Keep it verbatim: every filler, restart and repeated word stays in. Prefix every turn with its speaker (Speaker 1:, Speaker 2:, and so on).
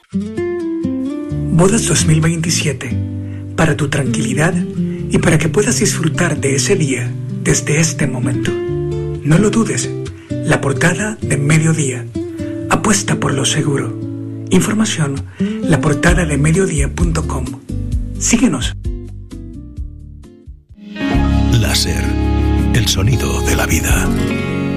Speaker 1: Bodas dos mil veintisiete, para tu tranquilidad y para que puedas disfrutar de ese día desde este momento. No lo dudes, la portada de Mediodía. Apuesta por lo seguro. Información, la portada de mediodía punto com. Síguenos.
Speaker 2: Láser, el sonido de la vida.